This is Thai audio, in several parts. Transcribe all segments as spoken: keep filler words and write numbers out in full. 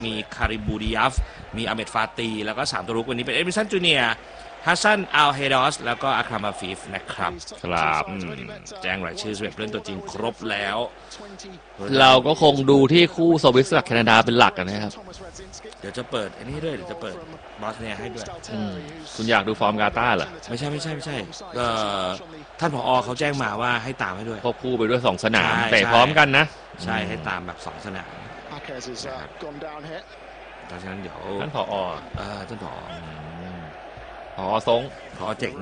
มีคาริบูดิยัฟมีอาเมดฟาตีแล้วก็สามตัวรุกวันนี้เป็นเอดมินสันจูเนียร์ฮัสซันอัลเฮดอสแล้วก็อัครามาฟิฟนะครับครับแจ้งรายชื่อสิบเอ็ดผู้เล่นตัวจริงครบแล้วเราก็คงดูที่คู่สวิสกับแคนาดาเป็นหลักนะครับเดี๋ยวจะเปิดอันนี้ด้วยเดี๋ยวจะเปิดบอสเนียให้ด้วยคุณอยากดูฟอร์มกาตาร์เหรอไม่ใช่ไม่ใช่ไม่ใช่ก็ท่านผอเขาแจ้งมาว่าให้ตามให้ด้วยควบคู่ไปด้วยสองสนามแต่พร้อมกันนะใช่ให้ตามแบบสองสนามเพราะฉะนั้นเดี๋ยวท่านผอเออท่านผอผอทรงผอเจ๋ง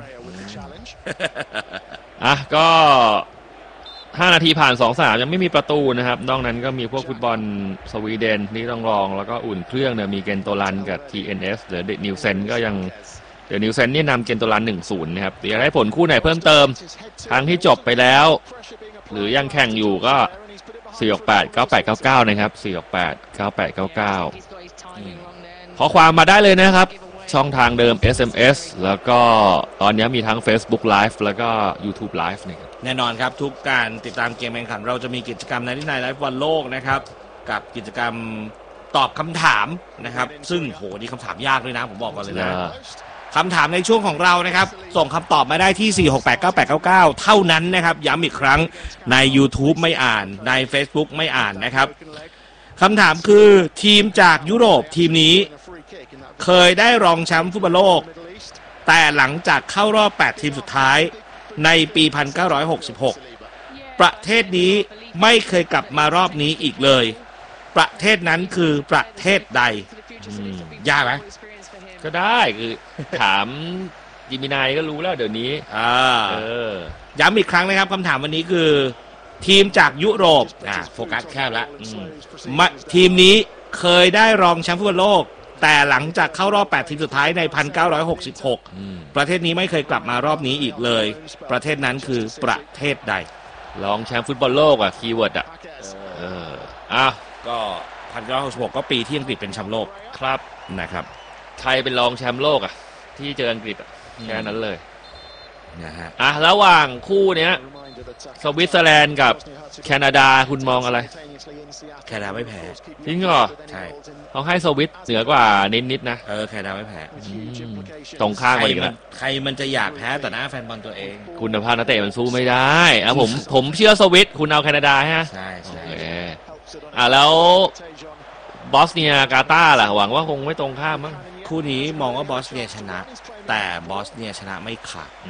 อ่ะก็ห้านาทีผ่านสองสนามยังไม่มีประตูนะครับนอกนั้นก็มีพวกฟุตบอลสวีเดนที่ต้องรองแล้วก็อุ่นเครื่องเนี่ยมีเกนโตลันกับ ที เอ็น เอส หรือเดนิวเซนก็ยังเดนิวเซนนี่นำเกนโตลัน หนึ่งศูนย์ นะครับเดี๋ยวได้ผลคู่ไหนเพิ่มเติมทั้งที่จบไปแล้วหรือยังแข่งอยู่ก็สี่ หก แปด เก้า แปด เก้า เก้านะครับสี่ หก แปด เก้า แปด เก้า เก้าขอความมาได้เลยนะครับช่องทางเดิม เอส เอ็ม เอส แล้วก็ตอนนี้มีทั้ง Facebook Live แล้วก็ YouTube Live นี่แน่นอนครับทุกการติดตามเกมแข่งขันเราจะมีกิจกรรมในที่นายไลฟ์บอลโลกนะครับกับกิจกรรมตอบคำถามนะครับซึ่งโหนี่คำถามยากด้วยนะผมบอกก่อนเลยนะคำถามในช่วงของเรานะครับส่งคำตอบมาได้ที่ สี่ หก แปด เก้า แปด เก้า เก้า เท่านั้นนะครับย้ำอีกครั้งใน YouTube ไม่อ่านใน Facebook ไม่อ่านนะครับคำถามคือทีมจากยุโรปทีมนี้เคยได้รองแชมป์ฟุตบอลโลกแต่หลังจากเข้ารอบแปดทีมสุดท้ายในปีหนึ่งพันเก้าร้อยหกสิบหกประเทศนี้ไม่เคยกลับมารอบนี้อีกเลยประเทศนั้นคือประเทศใดยากไหมก็ได้คือถามจิมินายก็รู้แล้วเดี๋ยวนี้อ่าเออย้ำอีกครั้งนะครับคำถามวันนี้คือทีมจากยุโรปอ่าโฟกัสแคบละทีมนี้เคยได้รองแชมป์ฟุตบอลโลกแต่หลังจากเข้ารอบแปดทีมสุดท้ายในหนึ่งพันเก้าร้อยหกสิบหกประเทศนี้ไม่เคยกลับมารอบนี้อีกเลยประเทศนั้นคือประเทศใดรองแชมป์ฟุตบอลโลกอ่ะคีย์เวิร์ดอ่ะเอออ่ะก็หนึ่งพันเก้าร้อยหกสิบหกก็ปีที่อังกฤษเป็นแชมป์โลกครับนะครับใครเป็นรองแชมป์โลกอ่ะที่เจออังกฤษอ่ะแค่นั้นเลยนะฮะอ่ะระหว่างคู่เนี้ยสวิตเซอร์แลนด์กับแคนาดาคุณมองอะไรแคนาดาไม่แพ้จริงเหรอใช่เขาให้สวิตเหนือกว่านิดนิดนะเออแคนาดาไม่แพ้ตรงข้างกันอีกแล้วใครมันจะอยากแพ้ต่อหน้าแฟนบอลตัวเองคุณภาพนักเตะมันสู้ไม่ได้อ่ะผมผมเชื่อสวิตคุณเอาแคนาดาฮะใช่ใช่อ่ะแล้วบอสเนียกาตาร์ล่ะหวังว่าคงไม่ตรงข้ามมั้งคู่นี้มองว่าบอสเนียชนะแต่บอสเนียชนะไม่ขาด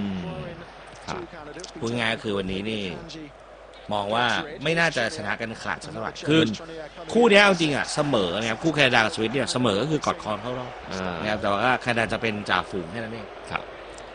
พูดง่ายก็คือวันนี้นี่มองว่าไม่น่าจะชนะกันขาดสักเท่าไหร่คือคู่นี้เอาจริงอ่ะเสมอนะครับคู่แคนาดากับสวิตเนี่ยเสมอก็คือกอดคอเข้ารอบนะครับแต่ว่าแคนาดาจะเป็นจ่าฝูงแค่นั้นเองครับ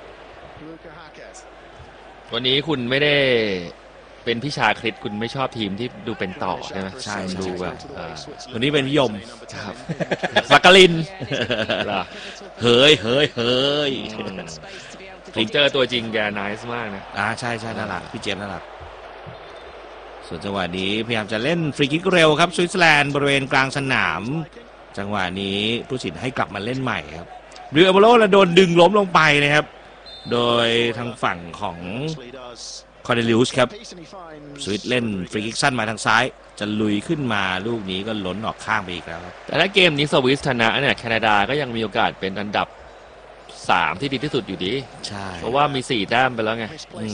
วันนี้คุณไม่ได้เป็นพิชาคริสคุณไม่ชอบทีมที่ดูเป็นต่อใช่ไหมใช่ดูแบบวันนี้เป็นนิยมครับสักกลินเฮ้ยเฮ้ยเฮ้ยผมเจอตัวจริงแกน่ารักมากนะอ่าใช่ใช่น่ารักพี่เจมส์น่ารักส่วนจังหวะนี้พยายามจะเล่นฟรีคิกเร็วครับสวิตเซอร์แลนด์บริเวณกลางสนามจังหวะนี้ผู้สินให้กลับมาเล่นใหม่ครับริโอโบโลแล้วโดนดึงล้มลงไปนะครับโดยทางฝั่งของคอร์เนลิอุสครับสวิตเล่นฟรีคิกสั้นมาทางซ้ายจะลุยขึ้นมาลูกนี้ก็ล้นออกข้างไปอีกแล้วแต่ถ้าเกมนี้สวิสชนะเนี่ยแคนาดาก็ยังมีโอกาสเป็นอันดับสามที่ดีที่สุดอยู่ดีใช่เพราะว่ามีสี่แต้มไปแล้วไง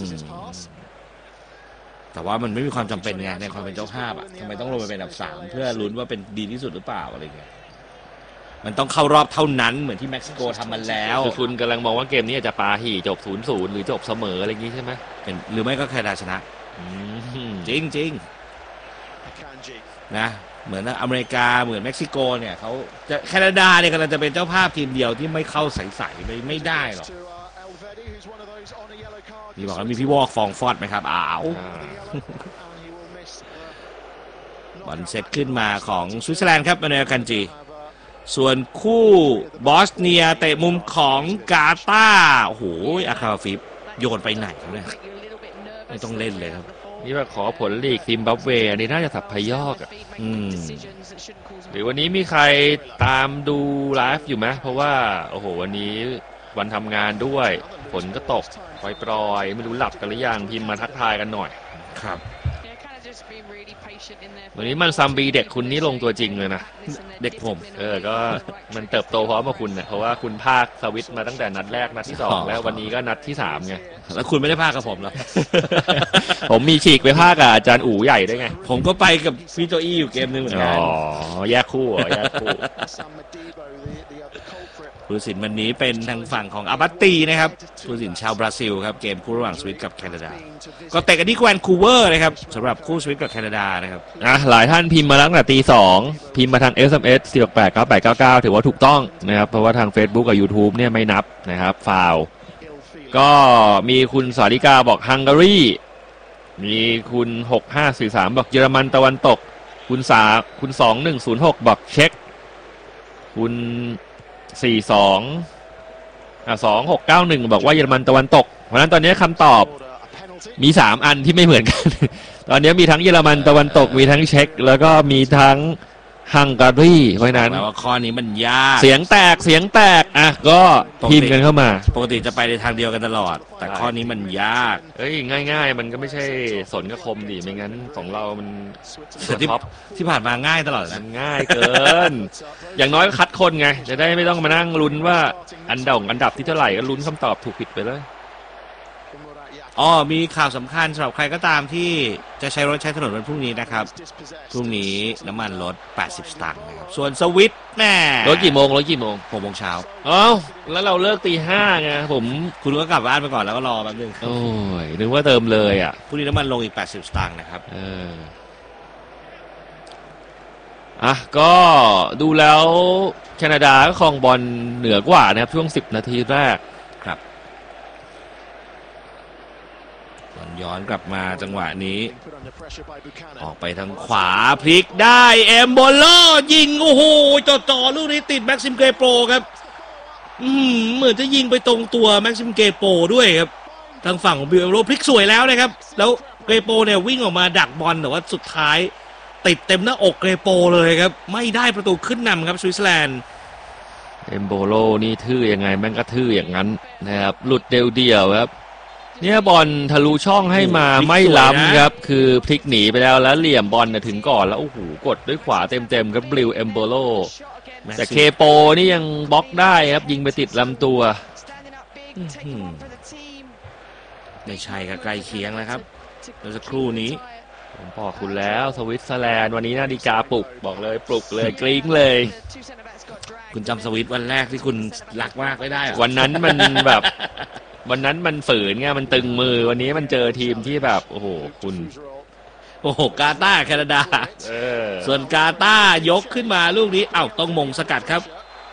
แต่ว่ามันไม่มีความจำเป็นไงในความเป็นเจ้าภาพอ่ะทำไมต้องลงไปเป็นอันดับสามเพื่อลุ้นว่าเป็นดีที่สุดหรือเปล่าอะไรเงี้ยมันต้องเข้ารอบเท่านั้นเหมือนที่เม็กซิโกทำมันแล้วคือคุณกำลังมองว่าเกมนี้อาจจะปาหี่จบ ศูนย์ ศูนย์ หรือจบเสมออะไรอย่างงี้ใช่ไหมเป็นหรือไม่ก็แคนาดาชนะจริงจริงนะเหมือนอเมริกาเหมือนเม็กซิโกเนี่ยเขาจะแคนาดาเนี่ยกำลังจะเป็นเจ้าภาพทีมเดียวที่ไม่เข้าใสๆไม่ไม่ได้หรอกมีบอกว่ามีพี่วอกฟองฟอดไหมครับอ้าวบอลเซตขึ้นมาของสวิตเซอร์แลนด์ครับมาเนลคันจีส่วนคู่บอสเนียเตะมุมของกาตาร์โอ้โหอาคาฟิปโยนไปไหนครับเนี่ยไม่ต้องเล่นเลยครับนี่ว่าขอผลลีกซิมบับเวอันนี้น่าจะสับพยอกอ่ะอืมหรือวันนี้มีใครตามดูไลฟ์อยู่ไหมเพราะว่าโอ้โหวันนี้วันทำงานด้วยฝนก็ตกปล่อยๆไม่รู้หลับกันหรือยังพิมพ์มาทักทายกันหน่อยครับวันนี้มันซัมบีเด็กคุณนี่ลงตัวจริงเลยนะเด็กผมเออก็มันเติบโตพร้อมกับคุณเนี่ยเพราะว่าคุณภาคสวิตช์มาตั้งแต่นัดแรกนัดที่สองแล้ววันนี้ก็นัดที่สามไงแล้วคุณไม่ได้พากับผมเหรอผมมีฉีกไปภาคกับอาจารย์อู๋ใหญ่ด้วยไงผมก็ไปกับพี่โจอี้อยู่เกมนึงเหมือนอ๋กันอแยกคู่เหรอแยกคู่ผู้ตัดสินวันนี้เป็นทางฝั่งของอาบัตตีนะครับผู้ตัดสินชาวบราซิลครับเกมคู่ระหว่างสวิตกับแคนาดาก็เตะกันที่แวนคูเวอร์นะครับสำหรับคู่สวิตกับแคนาดานะครับอ่ะหลายท่านพิมพ์มาตั้งแต่ตีสองพิมพ์มาทาง เอส เอ็ม เอส สี่ หก แปด เก้า แปด เก้า เก้าถือว่าถูกต้องนะครับเพราะว่าทาง Facebook กับ YouTube เนี่ยไม่นับนะครับฟาวก็มีคุณสาริกาบอกฮังการีมีคุณหกห้าสี่สามบอกเยอรมันตะวันตกคุณสาคุณสองหนึ่งศูนย์หกบอกเช็กคุณสี่สองอ่ะสองหกเก้าหนึ่งบอกว่าเยอรมันตะวันตกเพราะฉะนั้นตอนนี้คำตอบมีสามอันที่ไม่เหมือนกัน ตอนนี้มีทั้งเยอรมันตะวันตกมีทั้งเช็กแล้วก็มีทั้งฮังการีเพราะฉะนั้นแปลว่าข้อนี้มันยากเสียงแตกเสียงแตกอ่ะก็พิมพ์กันเข้ามาปกติจะไปในทางเดียวกันตลอด แต่ข้อนี้มันยากเอ้ยง่ายๆ มันก็ไม่ใช่สนกับคมดิไม่งั้นของเรามันแต่ที่ท็อปที่ผ่านมาง่ายตลอดมันะนง่ายเกิน อย่างน้อยก็คัดคนไง จะได้ไม่ต้องมานั่งลุ้นว่าอันดับอันดับที่เท่าไหร่ก็ลุ้นคำตอบถูกผิดไปเลยอ๋อมีข่าวสำคัญสำหรับใครก็ตามที่จะใช้รถใช้ถนนวันพรุ่งนี้นะครับพรุ่งนี้น้ำมันลดแปดสิบสตางค์นะครับส่วนสวิตแม่รถกี่โมงรถกี่โมงหกโมงเช้าเอ้าแล้วเราเลิกตีห้าไงผมคุณก็กลับบ้านไปก่อนแล้วก็รอแป๊บนึงโอ้ยนึกว่าเติมเลยอ่ะพรุ่งนี้น้ำมันลงอีกแปดสิบสตางค์นะครับเอออ่ะก็ดูแล้วแคนาดาก็ครองบอลเหนือกว่านะครับช่วงสิบนาทีแรกครับบอลย้อนกลับมาจังหวะนี้ ออกไปทางขวาพลิกได้เอมโบโลยิงโอ้โหจ่อๆลูกนี้ติดแม็กซิมเกโปรครับอืมเหมือนจะยิงไปตรงตัวแม็กซิมเกโปรด้วยครับทางฝั่งของบิลเอโรพลิกสวยแล้วนะครับแล้วเกโปรเนี่ยวิ่งออกมาดักบอลแต่ว่าสุดท้ายติดเต็มหน้าอกเกโปรเลยครับไม่ได้ประตูขึ้นนำครับสวิตเซอร์แลนด์เอมโบโลนี่ทื่อยังไงแม่งก็ทื่ออย่างนั้นนะครับหลุดเดียวเดียวครับเนี่ยบอลทะลุช่องให้มาไม่ล้ำครับคือพลิกหนีไปแล้วแล้วเหลี่ยมบอลน่ะถึงก่อนแล้วโอ้โหกดด้วยขวาเต็มๆครับบลิวเอมโบโลแต่เคโปนี่ยังบล็อกได้ครับยิงไปติดลำตัวไม่ใช่ครับใกล้เคียงแล้วครับเมื่อสักครู่นี้ผมบอกคุณแล้วสวิตเซอร์แลนด์วันนี้นาฬิกาปลุกบอกเลยปลุกเลยกริ้งเลยคุณจำสวิตวันแรกที่คุณรักมากไม่ได้เหรอวันนั้นมันแบบ วันนั้นมันฝืนไงมันตึงมือวันนี้มันเจอทีมที่แบบโอ้โหคุณโอ้โหกาตาร์แคนาดาเออส่วนกาตาร์ยกขึ้นมาลูกนี้เอ้าต้องมงสกัดครับ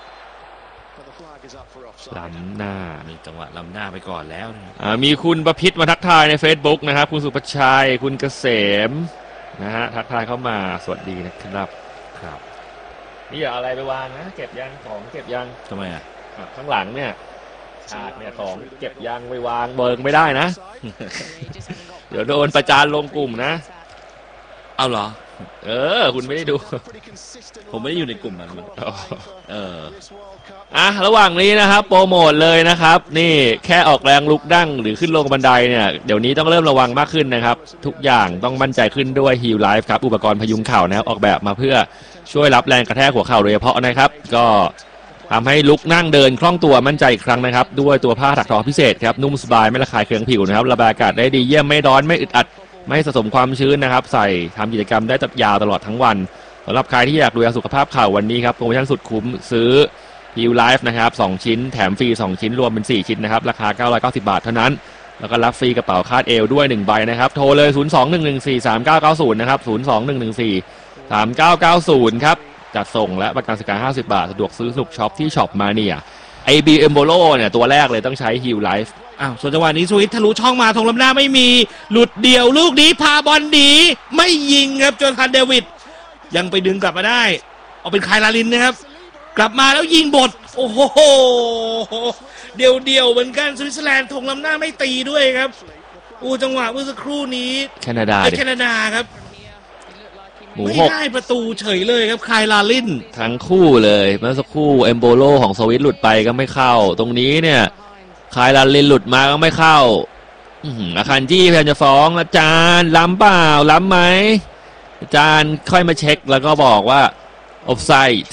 ล้ำหน้ามีจังหวะล้ำหน้าไปก่อนแล้วนะครับอ่ามีคุณประพิษมาทักทายใน Facebook นะครับคุณสุภชัยคุณเกษมนะฮะทักทายเข้ามาสวัสดีนะครับครับนี่อย่าเอาอะไรไปวางนะเก็บยังของเก็บยังทำไมอ่ะอ่ะข้างหลังเนี่ยฉากเนี่ยของเก็บยังไปวางเบิกไม่ได้นะ เดี๋ยวโดนประจานลงกลุ่มนะเอาเหรอเออ คุณไม่ได้ดูผมไม่ได้อยู่ในกลุ่มนั้น เอออ่ะระหว่างนี้นะครับโปรโมทเลยนะครับ นี่แค่ออกแรงลุกดั้งหรือขึ้นลงบันไดเนี่ยเดี๋ยวนี้ต้องเริ่มระวังมากขึ้นนะครับ ทุกอย่างต้องมั่นใจขึ้นด้วย Heal Life ครับอุปกรณ์พยุงเข่านะครับออกแบบมาเพื่อช่วยรับแรงกระแทกหัวเข่าโดยเฉพาะนะครับ ก็ทำให้ลุกนั่งเดินคล่องตัวมั่นใจอีกครั้งนะครับด้วยตัวผ้าถักทอพิเศษครับนุ่มสบายไม่ระคายเคืองผิวนะครับระบายอากาศได้ดีเยี่ยมไม่ร้อนไม่อึดอัดไม่สะสมความชื้นนะครับใส่ทำกิจกรรมได้ตัดยาวตลอดทั้งวันสำหรับใครที่อยากดูแลสุขภาพเข่าวันนี้ครับโปรโมชั่นสุดคุ้มซื้อ Heal Life นะครับสองชิ้นแถมฟรีสองชิ้นรวมเป็นสี่ชิ้นนะครับราคาเก้าร้อยเก้าสิบบาทเท่านั้นแล้วก็รับฟรีกระเป๋าคาดเอวด้วยหนึ่งใบนะครับโทรเลยศูนย์ สอง หนึ่ง หนึ่ง สี่ สาม เก้า เก้า ศูนย์นะครับศูนย์ สอง หนึ่ง หนึ่ง สี่ สาม เก้า เก้า ศูนย์ครับจัดส่งและประกันสินค้าห้าสิบบาทสะดวกซื้อสนุกช็อปที่ช็อปมาเนี่ยไอ บี เอมโบโลเนี่ยตัวแรกเลยต้องใช้ Heal Life อ้าวส่วนจังหวะนี้สวิตทะลุช่องมาทงล้ำหน้าไม่มีหลุดเดี่ยวลูกนี้พาบอลหนีไม่ยิงครับโจนาธานเดวิดยังไปดึงกลับมาได้เอาเป็นคายลาลินนะครับกลับมาแล้วยิงบทโอ้โหเดี่ยวเดี่ยวเหมือนกันสวิตเซอร์แลนด์ทงล้ำหน้าไม่ตีด้วยครับอู้จังหวะเมื่อสักครู่นี้แคนาดาแคนาดาครับหมูไม่หกได้ประตูเฉยเลยครับคายลาลินทั้งคู่เลยเมื่อสักครู่เอมโบโลของสวิตหลุดไปก็ไม่เข้าตรงนี้เนี่ยคายลาลินหลุดมาก็ไม่เข้าอาคันจี้พยายามจะฟ้องอาจารย์ล้ำเปล่าล้ำไหมอาจารย์ค่อยมาเช็คแล้วก็บอกว่า offside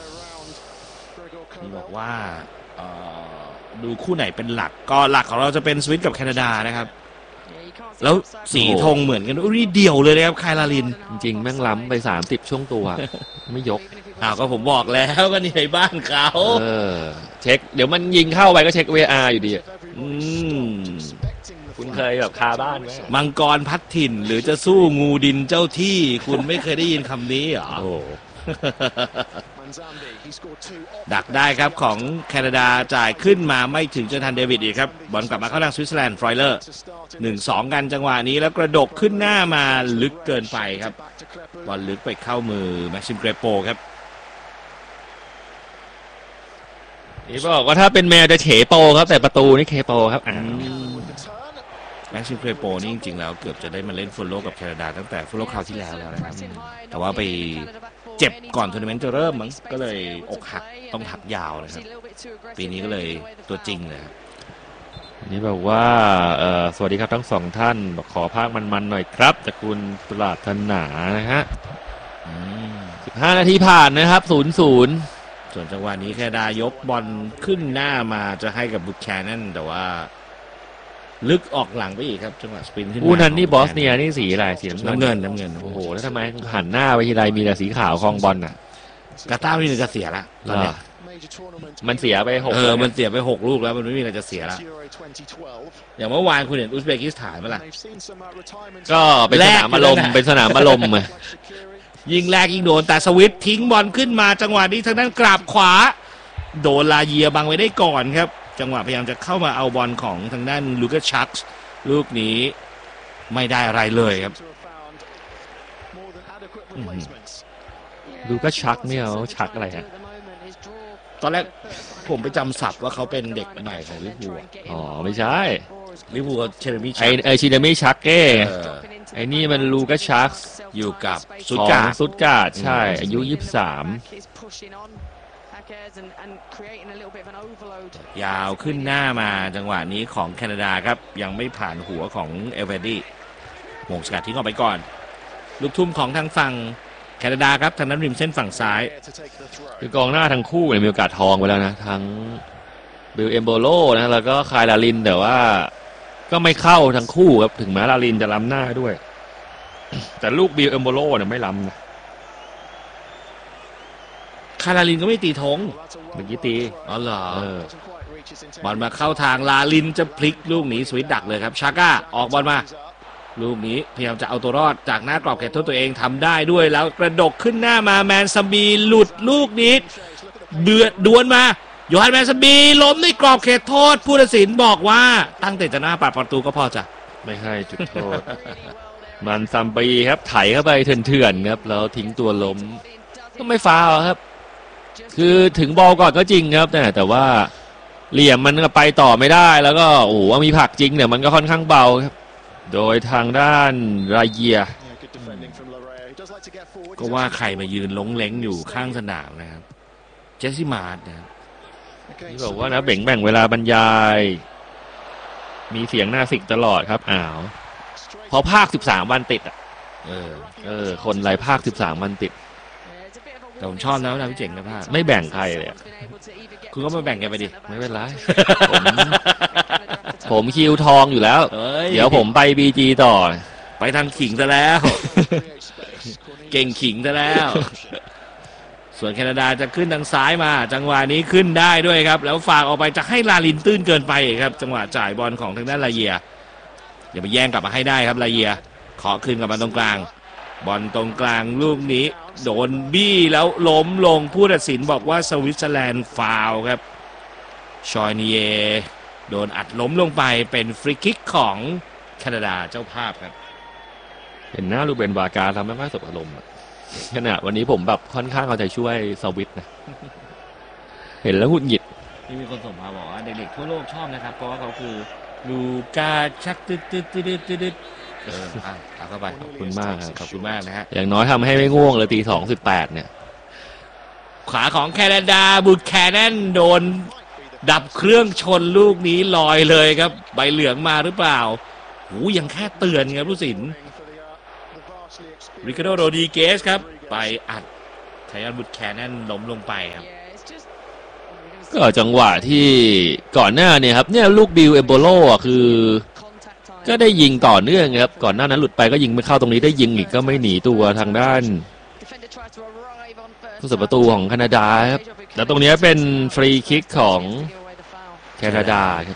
นี่บอกว่าเอ่อดูคู่ไหนเป็นหลักก็หลักของเราจะเป็นสวิตกับแคนาดานะครับแล้วสีธงเหมือนกันอุ้ยเดี่ยวเลยนะครับไคลารินจริงๆแม่งล้ำไปสามสิบช่วงตัว ไม่ยกอ้าวก็ผมบอกแล้วก็นี่ในบ้านเขาเออเช็คเดี๋ยวมันยิงเข้าไปก็เช็ค วี อาร์ อยู่ดีอืมคุณเคยแบบคาบ้านไหมมังกรพัดถิ่นหรือจะสู้งูดินเจ้าที่คุณไม่เคยได้ยินคำนี้เหรอโอ้ดักได้ครับของแคนาดาจ่ายขึ้นมาไม่ถึงจนทันเดวิดอีกครับบอลกลับมาเข้าทางสวิตเซอร์แลนด์ฟรอยเลอร์หนึ่งสองกันจังหวะนี้แล้วกระดกขึ้นหน้ามาลึกเกินไปครับบอลลึกไปเข้ามือแม็กซิมเกรโปครับนี่บอกว่าถ้าเป็นแมวจะเฉโปครับแต่ประตูนี่เคโปครับอ่าแม็กซิมเกรโปนี่จริงๆแล้วเกือบจะได้มาเล่นฟุตโลกับแคนาดาตั้งแต่ฟุตโลคราวที่แล้วแล้วนะครับแต่ว่าไปเจ็บก่อนทัวร์นาเมนต์จะเริ่มมั้งก็เลยอกหักต้องพักยาวนะครับปีนี้ก็เลยตัวจริงเลยนี่บอกว่าเอ่อสวัสดีครับทั้งสองท่านบอกขอภาคมันๆหน่อยครับจากคุณปราถนานะฮะสิบห้านาทีผ่านนะครับศูนย์ศูนย์ส่วนจังหวะนี้แคนาดายกบอลขึ้นหน้ามาจะให้กับบุคแคนนั่นแต่ว่าลึกออกหลังไปอีกครับจังหวะสปินขึ้นอู้นั้นนี่บอสเนียนี่สีอะไรสีน้ำเงินน้ำเงินโอ้โหแล้วทำไมหันหน้าไปทีไรมีแต่สีขาวคลองบอลน่ะกาตาร์ไม่มีจะเสียละตอนนี้มันเสียไปหกเออมันเสียไปหกลูกแล้วมันไม่มีอะไรจะเสียละอย่างเมื่อวานคุณเห็นอุซเบกิสถานไหมล่ะก็เป็นสนามอารมณ์เป็นสนามอารมณ์ยิงแรกยิงโดนแต่สวิตทิ้งบอลขึ้นมาจังหวะนี้ทางด้านกราบขวาโดนลาเยียบังไว้ได้ก่อนครับจังหวะพยายามจะเข้ามาเอาบอลของทางด้านลูกัสชักส์ลูกนี้ไม่ได้อะไรเลยครับลูกัสชักเนี่ยเขาชักอะไรฮะตอนแรกผมไปจำศัพท์ว่าเขาเป็นเด็กใหม่ของลิเวอร์พูลอ๋อไม่ใช่ลิเวอร์พูลเชเรมี่ไอไอชิเดมี่ชักเก้ไอนี่มันลูกัสชักอยู่กับซุดกาดซุดกาดใช่อายุยี่สิบสามยาวขึ้นหน้ามาจังหวะนี้ของแคนาดาครับยังไม่ผ่านหัวของเอลเวดี้โมงสกัดทิ้งออกไปก่อนลูกทุ่มของทางฝั่งแคนาดาครับทางนั้นริมเส้นฝั่งซ้ายคือกองหน้าทั้งคู่เนี่ยมีโอกาสทองไปแล้วนะทั้งบิลเอมโบโลนะแล้วก็คายลาลินแต่ว่าก็ไม่เข้าทั้งคู่ครับถึงแม้ลาลินจะล้ำหน้าด้วยแต่ลูกบิลเอมโบโลเนี่ยไม่ล้ำนะคาราลินก็ไม่ตีธงเมื่อกี้ตีอ๋อเหรอบอลมาเข้าทางลาลินจะพลิกลูกนี้สวิตดักเลยครับชาก้าออกบอลมาลูกนี้พยายามจะเอาตัวรอดจากหน้ากรอบเขตโทษตัวเองทำได้ด้วยแล้วกระดกขึ้นหน้ามาแมนซัมบีหลุดลูกนี้เดือดดวลมาโยฮันแมนซัมบีล้มในกรอบเขตโทษผู้ตัดสินบอกว่าตั้งแต่จะหน้าปัดประตูก็พอจะไม่ให้จุดโทษมันซัมบีครับไถเข้าไปเถื่อนๆครับแล้วทิ้งตัวล้มก็ไม่ฟาวครับคือถึงบอลก่อนก็จริงครับแต่แต่ว่าเหลี่ยมมันไปต่อไม่ได้แล้วก็โอ้โหมีผักจริงเนี่ยมันก็ค่อนข้างเบาครับโดยทางด้านรายเยียก็ว่าใครมายืนล้งเล้งอยู่ข้างสนามนะครับเจสซี่มาร์ตนะที่บอกว่านะเบ่งแบ่งเวลาบรรยายมีเสียงหน้าสิกตลอดครับอ้าวพอภาคสิบสามวันติดอ่ะเออเออคนไรภาคสิบสามวันติดแต่ผมชอบนะว่าพี่เจ๋งนะพ่าไม่แบ่งใครเลยคุณก็มาแบ่งกันไปดิไม่เป็นไรผมผมคิวทองอยู่แล้วเดี๋ยวผมไปบีจีต่อไปทางขิงซะแล้วเก่งขิงซะแล้วส่วนแคนาดาจะขึ้นทางซ้ายมาจังหวะนี้ขึ้นได้ด้วยครับแล้วฝากออกไปจะให้ลาลินตื้นเกินไปครับจังหวะจ่ายบอลของทางด้านลาเยียอย่าไปแย่งกลับมาให้ได้ครับลาเยียขอขึ้นกลับมาตรงกลางบอลตรงกลางลูกนี้โดนบี้แล้วล้มลงผู้ตัดสินบอกว่าสวิตเซอร์แลนด์ฟาวล์ครับชอยนีเยโดนอัดล้มลงไปเป็นฟรีคิกของแคนาดาเจ้าภาพครับเห็นหน้าลูเบนวากาทำไม่ค่อยสบอารมณ์ขณะวันนี้ผมแบบค่อนข้างเอาใจช่วยสวิตนะเห็นแล้วหงุดหงิดนี่มีคนส่งมาบอกว่าเด็กๆทั่วโลกชอบนะครับเพราะว่าเขาคือลูกาชักตึ๊ดตึ๊ดตึ๊ดตึ๊ดเออเอาเข้าไปขอบคุณมากครับขอบคุณมากนะฮะอย่างน้อยทำให้ไม่ง่วงเลยตีสองสิบแปดเนี่ยขวาของแคนาดาบุตแคนนโดนดับเครื่องชนลูกนี้ลอยเลยครับใบเหลืองมาหรือเปล่าหูยังแค่เตือนครับผู้สินริคาร์โด โรดริเกสครับไปอัดไทยอนบุตแคนนนล้มลงไปครับก็จังหวะที่ก่อนหน้าเนี่ยครับเนี่ยลูกบิลเอมโบโลอ่ะคือก็ได้ยิงต่อเนื่องครับก่อนหน้านั้นหลุดไปก็ยิงไม่เข้าตรงนี้ได้ยิงอีกก็ไม่หนีตัวทางด้านผู้สัประตูของแคนาดาครับแล้วตรงนี้เป็นฟรีคิกของแคนาดาครับ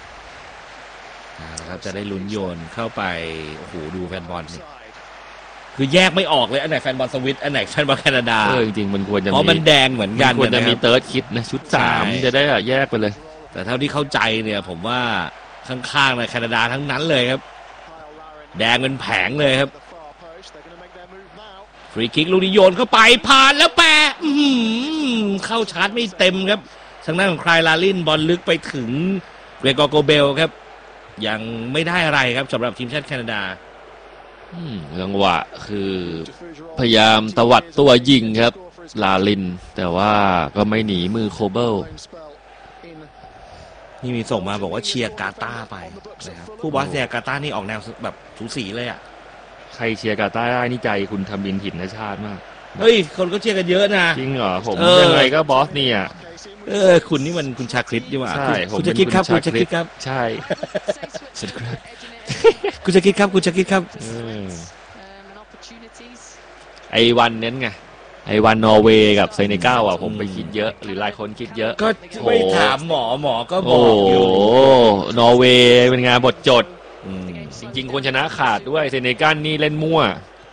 นะครับจะได้ลุ้นโยนเข้าไปโอ้โหดูแฟนบอลนี่คือแยกไม่ออกเลยอันไหนแฟนบอลสวิตอันไหนแฟนบอลแคนาดาเออจริงๆมันควรจะมีเพราะมันแดงเหมือนกันควรจะมีเติร์ดคิดนะชุดสามจะได้แยกไปเลยแต่เท่าที่เข้าใจเนี่ยผมว่าข้างๆในแคนาดาทั้งนั้นเลยครับแดงเป็นแผงเลยครับฟรีคิกลูกนี้โยนเข้าไปผ่านแล้วแปะเข้าชาร์จไม่เต็มครับทางด้านของคลายลาลินบอลลึกไปถึงเกรกอร์โกเบลครับยังไม่ได้อะไรครับสำหรับทีมชาติแคนาดาจังหวะคือพยายามตวัดตัวยิงครับลาลินแต่ว่าก็ไม่หนีมือโคเบิลนี่มีส่งมาบอกว่าเชียร์กาตาร์ไปนะครับผู้บอสเชียร์กาตาร์นี่ออกแนวแบบสูสีเลยอ่ะใครเชียร์กาตาร์ได้นี่ใจคุณทำบินถิ่นชาติมากเฮ้ยคนก็เชียร์กันเยอะนะจริงเหรอผมยังไงก็บอสเนี่ยเออคุณนี่มันคุณชาคริสดีกว่าใช่คุณจะคิดครับคุณจะคิดครับใช่คุณจะคิดครับคุณจะคิดครับไอวันนั้นไงไอวันนอร์เวย์กับเซเนกัลอ่ะผมไปคิดเยอะหรือหลายคนคิดเยอะก็ไม่ถามหมอหมอก็บอกอยู่นอร์เวย์เป็นงานบทจดจริงๆควรชนะขาดด้วยเซเนกัลนี่เล่นมั่ว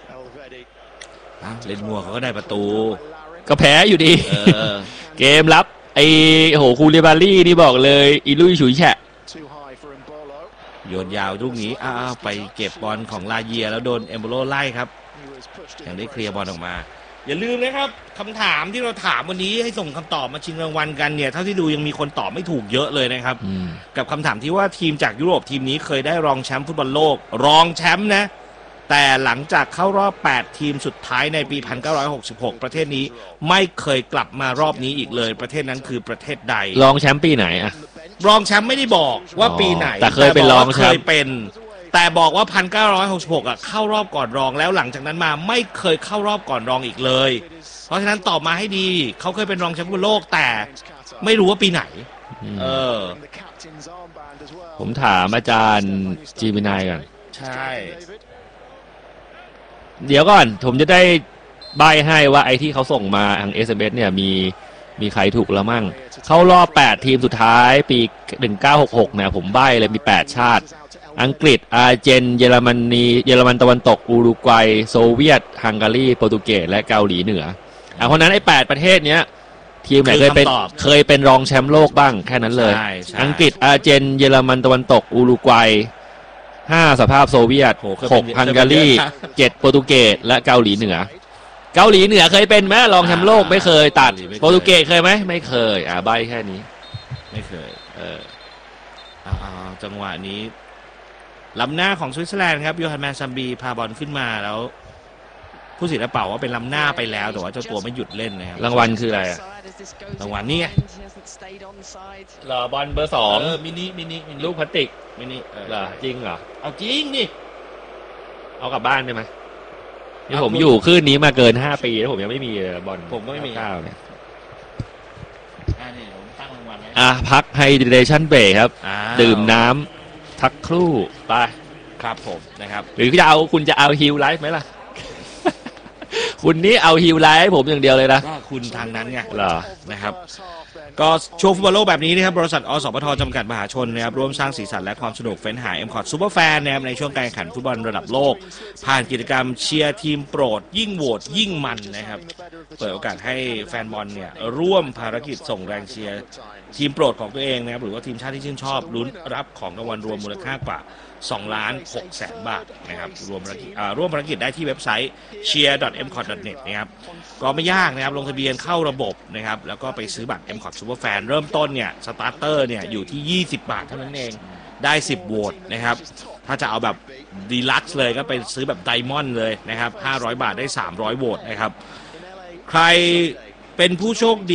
เล่นมั่วเขาก็ได้ประตูก็แพ้อยู่ดีเกมรับไอโหคูลิบาลี่นี่บอกเลยอีลุยฉุยแฉะโยนยาวลูกนี้อ้าวไปเก็บบอลของลาเยียแล้วโดนเอมโบโลไล่ครับยังได้เคลียร์บอลออกมาอย่าลืมนะครับคำถามที่เราถามวันนี้ให้ส่งคำตอบมาชิงรางวัลกันเนี่ยเท่าที่ดูยังมีคนตอบไม่ถูกเยอะเลยนะครับกับคำถามที่ว่าทีมจากยุโรปทีมนี้เคยได้รองแชมป์ฟุตบอลโลกรองแชมป์นะแต่หลังจากเข้ารอบแปดทีมสุดท้ายในปีหนึ่งพันเก้าร้อยหกสิบหกประเทศนี้ไม่เคยกลับมารอบนี้อีกเลยประเทศนั้นคือประเทศใดรองแชมป์ปีไหนอะรองแชมป์ไม่ได้บอกว่าปีไหนแต่เคยเป็นรองแชมป์เคยเป็นแต่บอกว่าหนึ่งพันเก้าร้อยหกสิบหกอ่ะเข้ารอบก่อนรองแล้วหลังจากนั้นมาไม่เคยเข้ารอบก่อนรองอีกเลยเพราะฉะนั้นตอบมาให้ดีเขาเคยเป็นรองแชมป์โลกแต่ไม่รู้ว่าปีไหนเออผมถามอาจารย์จีมินายก่อนใช่เดี๋ยวก่อนผมจะได้ใบให้ว่าไอ้ที่เขาส่งมาทาง เอส เอ็ม เอส เนี่ยมีมีใครถูกแล้วมั่งเข้ารอบแปดทีมสุดท้ายปีหนึ่งพันเก้าร้อยหกสิบหกเนี่ยผมใบเลยมีแปดชาติอังกฤษอาร์เจนเยอรมนีเยอรมันตะวันตกอุรุกวัยโซเวียตฮังการีโปรตุเกสและเกาหลีเหนืออ่ะเพราะนั้นไอ้แปดประเทศเนี้ยทีมไหนเคยเป็นเคยเป็นรองแชมป์โลกบ้างแค่นั้นเลยอังกฤษอาร์เจนเยอรมันตะวันตกอุรุกวัยห้าสภาพโซเวียตหกฮังการีเจ็ดโปรตุเกสและเกาหลีเหนือเกาหลีเหนือเคยเป็นไหมรองแชมป์โลกไม่เคยตัดโปรตุเกสเคยไหมไม่เคยอ่าใบแค่นี้ไม่เคยเออเอาจังหวะนี้ล้ำหน้าของสวิตเซอร์แลนด์ครับโยฮันแมนซัมบีพาบอลขึ้นมาแล้วผู้สิทธิ์เป่าว่าเป็นล้ำหน้าไปแล้วแต่ว่าเจ้าตัวไม่หยุดเล่นนะครับรางวัลคืออะไรรางวัลนี่ไงเหรอบอลเบอร์สองมินิมินิลูกพลาสติกมินิเหรอจริงเหรอเอาจริงนี่เอากลับบ้านได้ไหมนี่ผมอยู่คืนนี้มาเกินห้าปีแล้วผมยังไม่มีบอลผมก็ไม่มีข้าวเนี่ยอ่านี่ผมตั้งรางวัลอ่ะพักไฮเดรชั่นเบรกครับดื่มน้ำทักครู่ไปครับผมนะครับหรือจะเอาคุณจะเอาฮิลไลฟ์ไหมล่ะคุณนี่เอาฮิลไลฟ์ให้ผมอย่างเดียวเลยนะก็คุณทางนั้นไงเหรอนะครับก็ช่วงฟุตบอลโลกแบบนี้นะครับบริษัทอสปทจำกัดมหาชนนะครับร่วมสร้างสีสันและความสนุกเฟ้นหา เอ็ม คอท Super Fan นะครับในช่วงการแข่งขันฟุตบอลระดับโลกผ่านกิจกรรมเชียร์ทีมโปรดยิ่งโหวตยิ่งมันนะครับเปิดโอกาสให้แฟนบอลเนี่ยร่วมภารกิจส่งแรงเชียร์ทีมโปรดของตัวเองนะครับหรือว่าทีมชาติที่ชื่นชอบลุ้นรับของรางวัลรวมมูลค่ากว่าสองล้านหกแสนบาทนะครับรวมภารกิจร่วมภารกิจได้ที่เว็บไซต์ เชียร์ ดอท เอ็ม คอท ดอท เน็ต นะครับก็ไม่ยากนะครับลงทะเบียนเข้าระบบนะครับแล้วก็ไปซื้อบัตร เอ็ม คอท Super Fan เริ่มต้นเนี่ยสตาร์เตอร์เนี่ยอยู่ที่ยี่สิบบาทเท่านั้นเองได้สิบโหวตนะครับถ้าจะเอาแบบดีลักซ์เลยก็ไปซื้อแบบไดมอนด์เลยนะครับห้าร้อยบาทได้สามร้อยโหวตนะครับใครเป็นผู้โชคดี